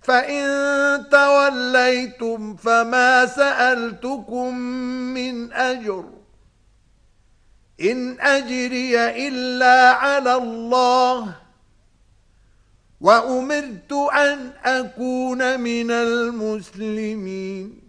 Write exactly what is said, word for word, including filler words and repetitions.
فإن توليتم فما سألتكم من أجر إن أجري إلا على الله وأمرت أن أكون من المسلمين